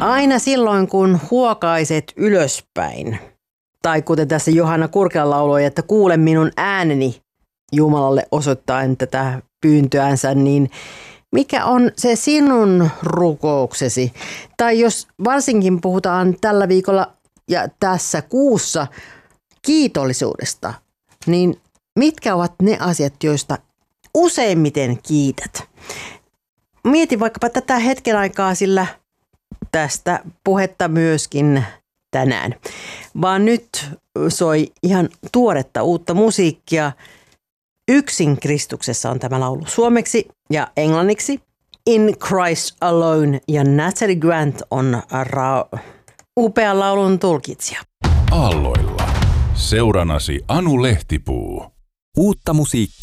Aina silloin, kun huokaiset ylöspäin, tai kuten tässä Johanna Kurkela lauloi, että kuule minun ääneni Jumalalle osoittaen tätä pyyntöänsä, niin mikä on se sinun rukouksesi? Tai jos varsinkin puhutaan tällä viikolla ja tässä kuussa kiitollisuudesta, niin mitkä ovat ne asiat, joista useimmiten kiität? Mieti vaikkapa tätä hetken aikaa, sillä tästä puhetta myöskin tänään. Vaan nyt soi ihan tuoretta uutta musiikkia. Yksin Kristuksessa on tämä laulu suomeksi ja englanniksi. In Christ Alone, ja Natalie Grant on upean laulun tulkitsija. Aalloilla. Seuranasi Anu Lehtipuu. Uutta musiikkia